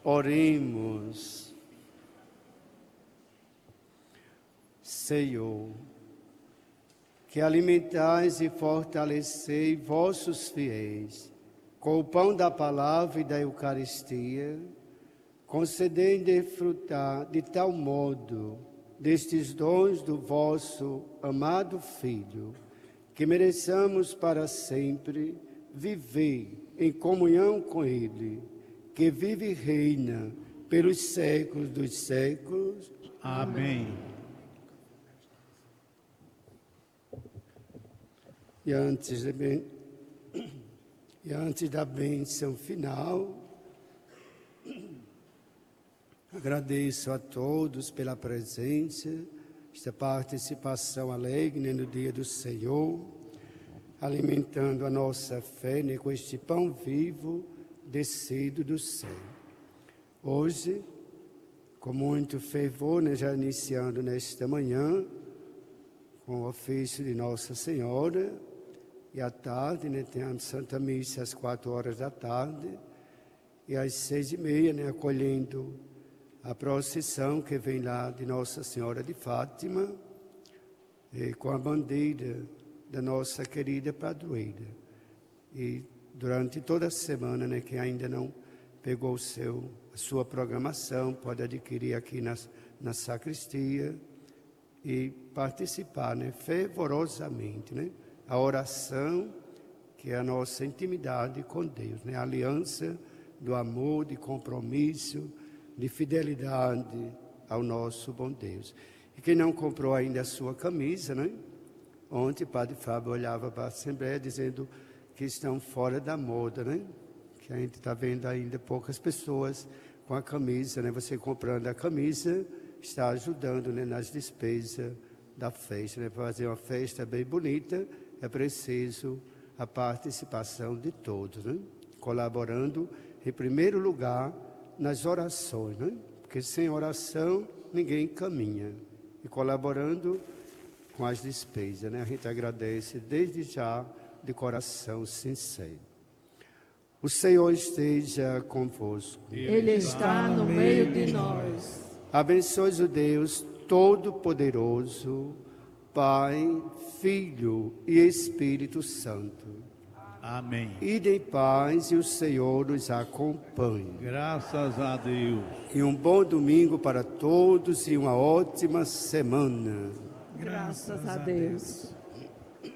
Oremos. Senhor, que alimentais e fortalecei vossos fiéis com o pão da palavra e da Eucaristia, concedei desfrutar de tal modo destes dons do vosso amado Filho, que mereçamos para sempre viver em comunhão com Ele, que vive e reina pelos séculos dos séculos. Amém. E antes da bênção final, agradeço a todos pela presença, esta participação alegre no dia do Senhor, alimentando a nossa fé com este pão vivo descido do céu. Hoje, com muito fervor, já iniciando nesta manhã, com o ofício de Nossa Senhora, e à tarde, tem a Santa Missa às 4 da tarde, e às 6h30, acolhendo a procissão que vem lá de Nossa Senhora de Fátima, com a bandeira da nossa querida padroeira. E durante toda a semana, quem ainda não pegou a sua programação, pode adquirir aqui na sacristia e participar, fervorosamente, a oração, que é a nossa intimidade com Deus, a aliança do amor, de compromisso, de fidelidade ao nosso bom Deus. E quem não comprou ainda a sua camisa, ontem o Padre Fábio olhava para a Assembleia dizendo que estão fora da moda, que a gente está vendo ainda poucas pessoas com a camisa, você comprando a camisa está ajudando, nas despesas da festa, para fazer uma festa bem bonita, é preciso a participação de todos, colaborando, em primeiro lugar, nas orações, porque sem oração ninguém caminha, e colaborando com as despesas, a gente agradece desde já, de coração sincero. O Senhor esteja convosco. Ele está no meio de nós. Abençoe o Deus Todo-Poderoso, Pai, Filho e Espírito Santo. Amém. Ide em paz e o Senhor nos acompanhe. Graças a Deus. E um bom domingo para todos e uma ótima semana. Graças a Deus.